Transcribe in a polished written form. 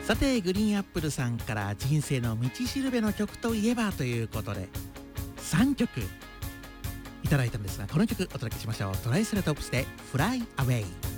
さてグリーンアップルさんから人生の道しるべの曲といえばということで3曲いただいたんですが、この曲お届けしましょう。トライセラトプスで Fly Away。